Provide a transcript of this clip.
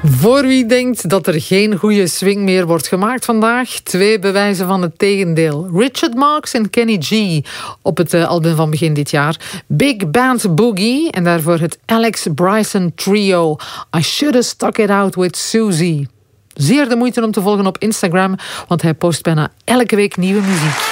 Voor wie denkt dat er geen goede swing meer wordt gemaakt vandaag, 2 bewijzen van het tegendeel. Richard Marx en Kenny G op het album van begin dit jaar. Big Band Boogie en daarvoor het Alex Bryson Trio. I Should Have Stuck It Out With Susie. Zeer de moeite om te volgen op Instagram, want hij post bijna elke week nieuwe muziek.